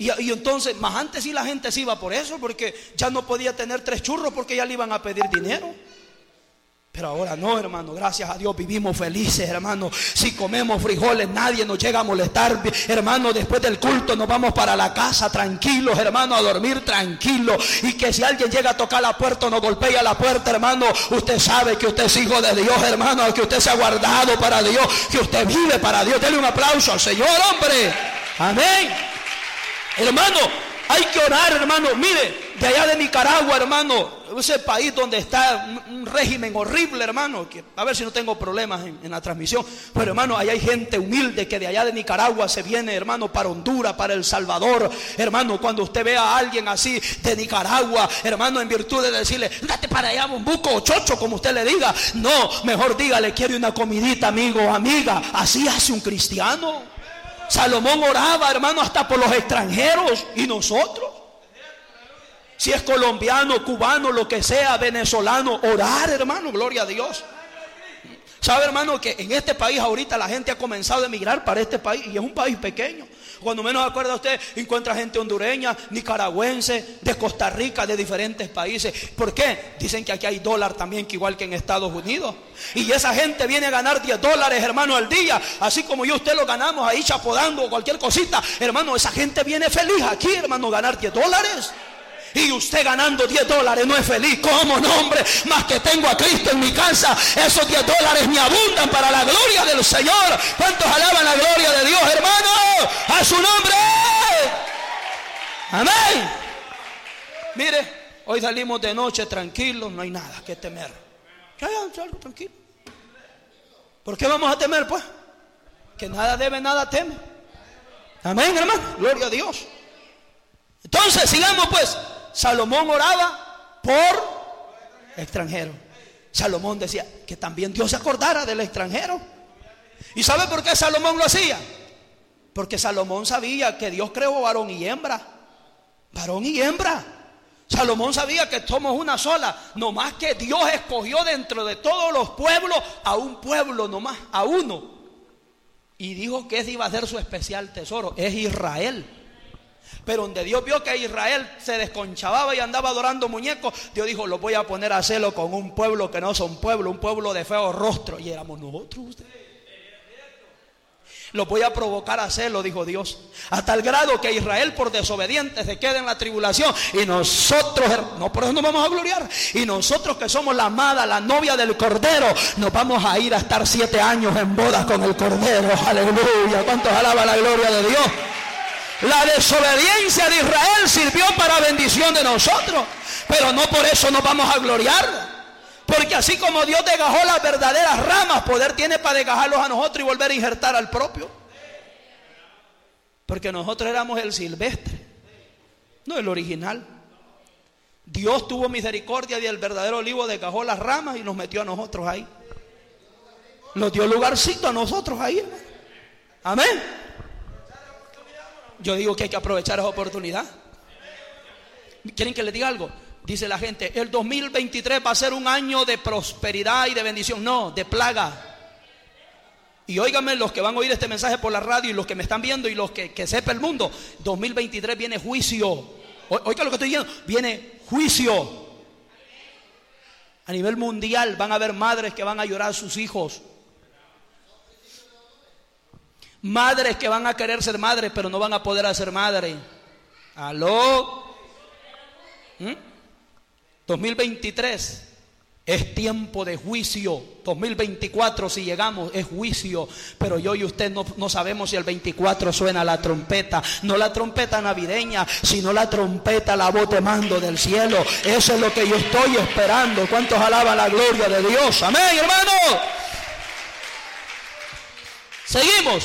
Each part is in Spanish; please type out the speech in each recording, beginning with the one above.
Y entonces, más antes sí la gente se iba por eso, porque ya no podía tener 3 churros porque ya le iban a pedir dinero. Pero ahora no, hermano, gracias a Dios vivimos felices, hermano. Si comemos frijoles nadie nos llega a molestar, hermano. Después del culto nos vamos para la casa tranquilos, hermano, a dormir tranquilos. Y que si alguien llega a tocar la puerta o nos golpea la puerta, hermano, usted sabe que usted es hijo de Dios, hermano, que usted se ha guardado para Dios, que usted vive para Dios. Denle un aplauso al Señor, hombre. Amén. Hermano, hay que orar, hermano. Mire, de allá de Nicaragua, hermano, ese país donde está un régimen horrible, hermano, que a ver si no tengo problemas en la transmisión, pero hermano, allá hay gente humilde que de allá de Nicaragua se viene, hermano, para Honduras, para El Salvador. Hermano, cuando usted ve a alguien así de Nicaragua, hermano, en virtud de decirle, date para allá, bombuco o chocho, como usted le diga, no, mejor dígale, quiere una comidita, amigo o amiga. Así hace un cristiano. Salomón oraba, hermano, hasta por los extranjeros. Y nosotros, si es colombiano, cubano, lo que sea, venezolano, orar, hermano, gloria a Dios. Sabe, hermano, que en este país ahorita la gente ha comenzado a emigrar para este país, y es un país pequeño. Cuando menos acuerda usted, encuentra gente hondureña, nicaragüense, de Costa Rica, de diferentes países. ¿Por qué? Dicen que aquí hay dólar también, que igual que en Estados Unidos. Y esa gente viene a ganar $10, hermano, al día. Así como yo usted lo ganamos ahí chapodando o cualquier cosita. Hermano, esa gente viene feliz aquí, hermano, ganar $10. Y usted ganando $10 no es feliz. ¿Cómo no, hombre? Más que tengo a Cristo en mi casa, esos $10 me abundan para la gloria del Señor. ¿Cuántos alaban la gloria de Dios, hermano? A su nombre. Amén. Mire, hoy salimos de noche tranquilos, no hay nada que temer. Ya, algo tranquilo. ¿Por qué vamos a temer, pues? Que nada debe, nada teme. Amén, hermano. Gloria a Dios. Entonces, sigamos pues. Salomón oraba por extranjeros. Salomón decía que también Dios se acordara del extranjero. ¿Y sabe por qué Salomón lo hacía? Porque Salomón sabía que Dios creó varón y hembra. Varón y hembra. Salomón sabía que somos una sola. No más que Dios escogió dentro de todos los pueblos a un pueblo nomás, a uno. Y dijo que ese iba a ser su especial tesoro. Es Israel. Pero donde Dios vio que Israel se desconchababa y andaba adorando muñecos, Dios dijo, lo voy a poner a hacerlo con un pueblo que no son pueblo, un pueblo de feo rostro. Y éramos nosotros, ustedes. Los voy a provocar a hacerlo, dijo Dios, hasta el grado que Israel por desobediente se quede en la tribulación. Y nosotros, no, por eso nos vamos a gloriar. Y nosotros que somos la amada, la novia del Cordero, nos vamos a ir a estar 7 años en bodas con el Cordero. Aleluya. ¿Cuántos alaban la gloria de Dios? La desobediencia de Israel sirvió para bendición de nosotros, pero no por eso nos vamos a gloriar. Porque así como Dios desgajó las verdaderas ramas, poder tiene para desgajarlos a nosotros y volver a injertar al propio. Porque nosotros éramos el silvestre, no el original. Dios tuvo misericordia y el verdadero olivo desgajó las ramas y nos metió a nosotros ahí. Nos dio lugarcito a nosotros ahí. Amén. Yo digo que hay que aprovechar esa oportunidad. ¿Quieren que les diga algo? Dice la gente, el 2023 va a ser un año de prosperidad y de bendición. No, de plaga. Y óigame los que van a oír este mensaje por la radio y los que me están viendo y los que sepa el mundo. 2023 viene juicio. Oiga lo que estoy diciendo. Viene juicio. A nivel mundial van a haber madres que van a llorar a sus hijos. Madres que van a querer ser madres, pero no van a poder hacer madre. ¿Aló? 2023 es tiempo de juicio. 2024 si llegamos es juicio. Pero yo y usted no sabemos si el 24 suena la trompeta. No la trompeta navideña, sino la trompeta, la voz de mando del cielo. Eso es lo que yo estoy esperando. ¿Cuántos alaban la gloria de Dios? Amén, hermano. Seguimos.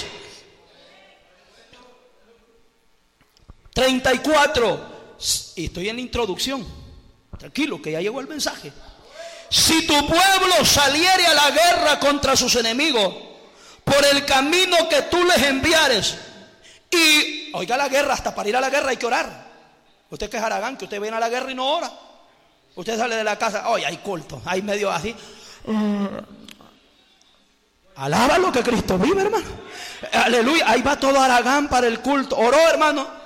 34. Y estoy en la introducción. Tranquilo, que ya llegó el mensaje. Si tu pueblo saliere a la guerra contra sus enemigos por el camino que tú les enviares. Y oiga, la guerra, hasta para ir a la guerra hay que orar. Usted que es haragán, que usted viene a la guerra y no ora. Usted sale de la casa, oye, hay culto, hay medio así. Alaba lo que Cristo vive, hermano. Aleluya, ahí va todo haragán para el culto. Oró, hermano.